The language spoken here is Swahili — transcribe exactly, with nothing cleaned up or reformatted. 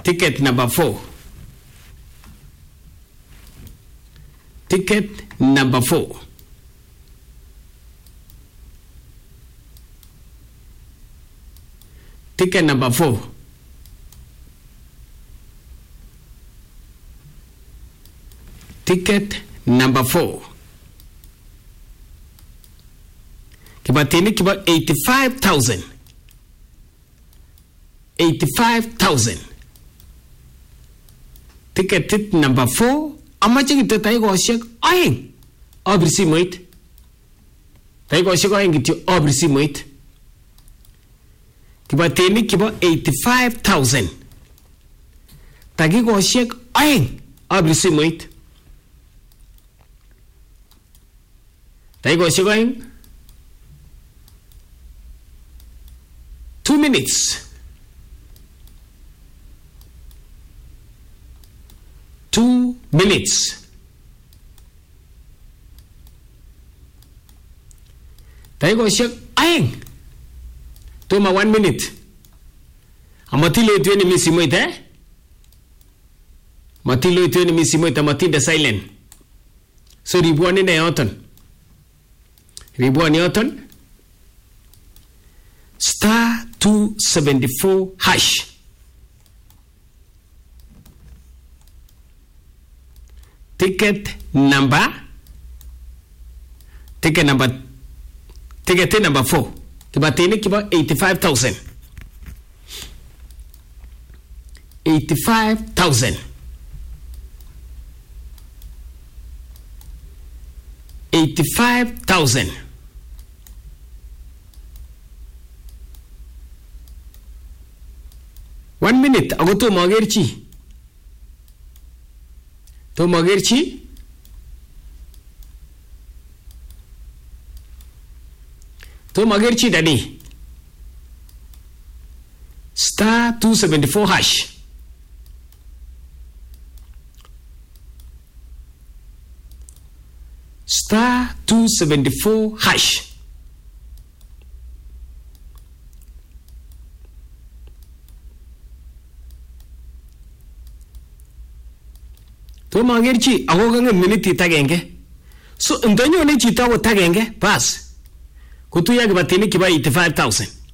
ticket number four. Ticket number four. Ticket number four. Ticket number four. Kibatini kiba eighty-five thousand. eighty-five thousand. Ticket number four. Amaching ito tayo ko siya aying. Obrisi mo it. Tayo ko siya aying ito obrisi mo it. Kibatini kiba eighty-five thousand. Tagi ko siya aying. Obrisi mo it. Tayo ko siya aying. Two minutes. Two minutes. Tayo ko siya aying. Tuma one minute. Amatilo ito ni misi mo ite. Matilo ito ni misi mo ite matinda silent. So ribuan ni na yoton. Ribuan yoton. Star two seventy-four hash. Ticket number. Ticket number. Ticket number four. Kibatini kiba eighty-five thousand. Eighty-five thousand. Eighty-five thousand. One minute. Ago to magerchi. To magerchi. To magerchi dadi. Star two seventy-four hash. Star two seventy-four hash. To magerchi ago gange minute tagenge. So ndonyo ne chita wo tagenge pass. Kutu ya kibatini kiba eighty-five thousand.